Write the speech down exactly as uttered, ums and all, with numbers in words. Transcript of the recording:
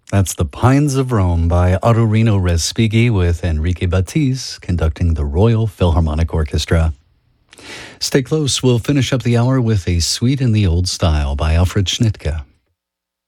That's The Pines of Rome by Autorino Respighi with Enrique Batiste conducting the Royal Philharmonic Orchestra. Stay close. We'll finish up the hour with A Suite in the Old Style by Alfred Schnittke.